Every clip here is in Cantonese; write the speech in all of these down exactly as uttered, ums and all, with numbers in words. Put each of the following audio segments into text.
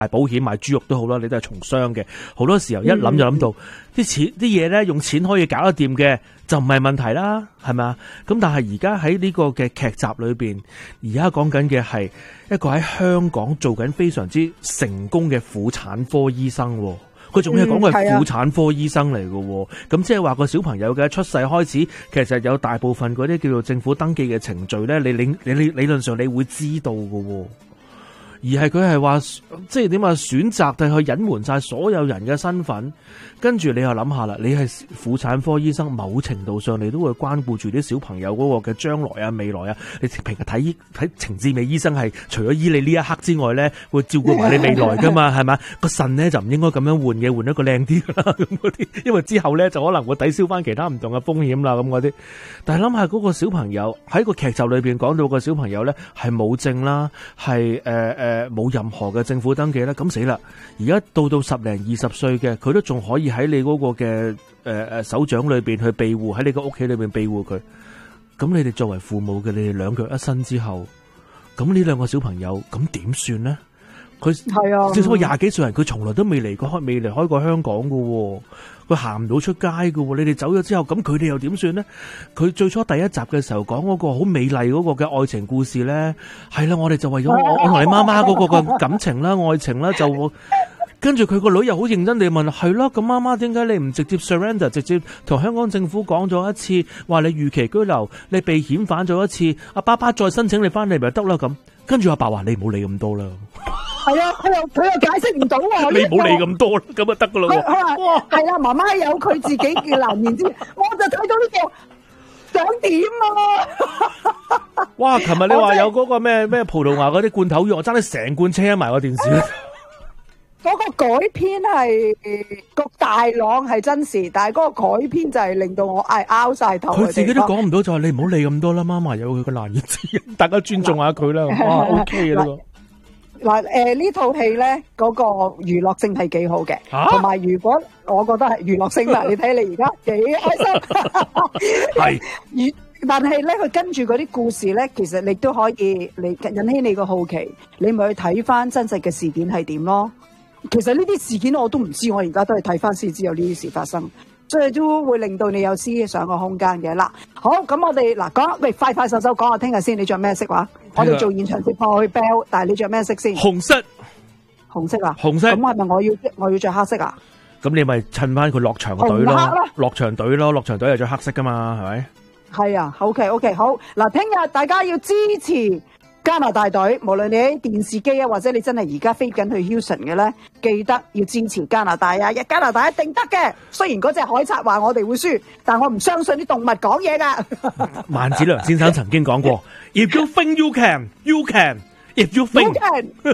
賣保險賣豬肉都好啦，你都係從商嘅，好多時候一諗就諗到啲、嗯、錢啲嘢咧，用錢可以搞得掂嘅就唔係問題啦，係咪啊？咁但係而家喺呢個嘅劇集裏邊，而家講緊嘅係一個喺香港做緊非常之成功嘅婦產科醫生，佢仲係講佢係婦產科醫生嚟嘅，咁即係話個小朋友嘅出世開始，其實有大部分嗰啲叫做政府登記嘅程序咧，你理你理理論上你會知道嘅。而係佢係話，即係點啊？選擇定去隱瞞晒所有人嘅身份，跟住你又諗下啦，你係婦產科醫生，某程度上你都會關顧住啲小朋友嗰個嘅將來啊、未來啊。你平日睇睇程志美醫生係除咗醫你呢一刻之外咧，會照顧埋你未來噶嘛，係咪？個腎咧就唔應該咁樣換嘅，換一個靚啲啦咁嗰啲，因為之後咧就可能會抵消翻其他唔同嘅風險啦咁嗰啲。但係諗下嗰個小朋友喺個劇集裏邊講到個小朋友咧係冇證啦，係誒誒。誒，冇任何嘅政府登記咧，咁死啦！而家到到十零二十歲嘅，佢都仲可以喺你嗰個嘅誒誒手掌裏邊去庇護，喺你個屋企裏邊庇護佢。咁你哋作為父母嘅，你哋兩腳一伸之後，咁呢兩個小朋友咁點算呢？佢係啊，至少廿幾歲人，佢從來都未離過開，未離開過香港噶。佢行唔到出街噶，你哋走咗之後，咁佢哋又點算呢？佢最初第一集嘅時候講嗰個好美麗嗰個嘅愛情故事咧，係啦，我哋就為咗我我同你媽媽嗰個嘅感情啦、愛情啦，就跟住佢個女又好認真地問，係咯，咁媽媽點解你唔直接 surrender， 直接同香港政府講咗一次，話你逾期居留，你被遣返咗一次，阿爸爸再申請你翻嚟咪得啦咁。跟住阿爸話你唔好理咁多啦。 係啊，佢又佢又解釋唔到喎。 你唔好理咁多啦，咁就得噶啦。 佢話係啦，媽媽有佢自己嘅難言之，我就睇到呢個想點啊！ 哇！琴日你話有嗰個咩咩葡萄牙嗰啲罐頭藥，我爭啲成罐車埋個電視。 嗰個改編係個大朗係真事，但係嗰個改編就係令到我嗌拗晒頭。 佢自己都講唔到，就係你唔好理咁多啦，媽媽有佢個難言之隱，大家尊重下佢啦。哇，OK 啊呢個。 嗱，誒呢套戲咧，嗰個娛樂性係幾好嘅，同埋如果我覺得係娛樂性啦，你睇你而家幾開心。係，而但係咧，佢跟住嗰啲故事咧，其實你都可以你引起你個好奇，你咪去睇翻真實嘅事件係點咯。其實呢啲事件我都唔知，我而家都係睇翻先知有呢啲事發生，所以都會令到你有思想嘅空間嘅。嗱，好，咁我哋嗱講，喂，快快手手講下聽日先，你着咩色話？我哋做現場直播去 bell， 但係你着咩色先？紅色，紅色啊，紅色。咁係咪我要我要着黑色啊？咁你咪襯翻佢落場隊咯，落場隊咯，落場隊係着黑色噶嘛，係咪？係啊 ，OK OK， 好。嗱，聽日大家要支持加拿大隊，無論你喺電視機啊，或者你真係而家飛緊去 Houston 嘅咧，記得要支持加拿大啊！加拿大一定得嘅。雖然嗰隻海賊話我哋會輸，但我唔相信啲動物講嘢噶。萬梓良先生曾經講過：If you think you can, you can. If you think, you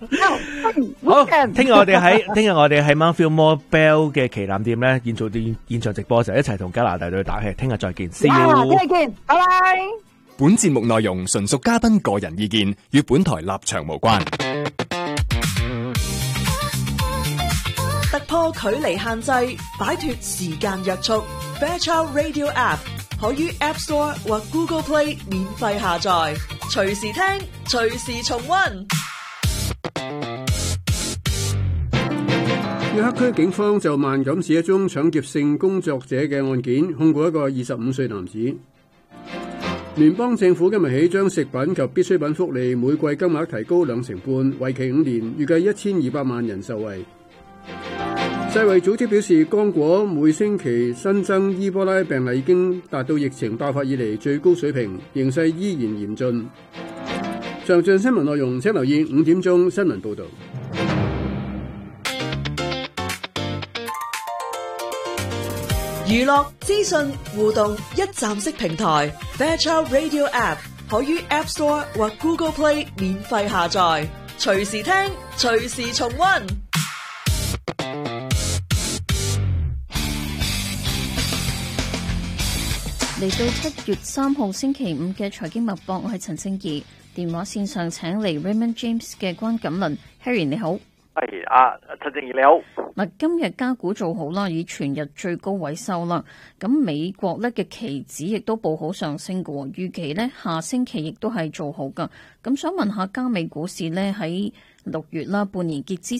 can. 好，聽日我哋喺聽日我哋喺 Mountfeel Mall Bell 嘅旗艦店咧，現做現現場直播嘅時候，一齊同加拿大隊打氣。聽日再見，See you。聽日見，拜拜。本節目內容純屬嘉賓個人意見，與本台立場無關。突破距離限制，擺脫時間約束。Fairchild Radio App 可於 App Store 或 Google Play 免費下載，隨時聽，隨時重溫。約克區警方就萬錦市一宗搶劫性工作者嘅案件，控告一個二十五歲男子。聯邦政府今日起將食品及必需品福利每季金額提高兩成半，為期五年，預計一千二百萬人受惠。世衛組織表示，剛果每星期新增伊波拉病例已經達到疫情爆發以嚟最高水平，形勢依然嚴峻。詳盡新聞內容請留意五點鐘新聞報導。娛樂資訊互動一站式平台 Fairchild Radio App 可於 App Store 或 Google Play 免費下載，隨時聽，隨時重溫。嚟到七月三號星期五嘅財經脈搏，我係陳清儀，電話線上請嚟 Raymond James 嘅關錦麟 Harry， 你好。係啊，陳正儀你好。嗱，今日加股做好啦，以全日最高位收啦。咁美國咧嘅期指亦都報好上升嘅，預期咧下星期亦都係做好噶。咁想問下加美股市咧喺六月啦，半年結之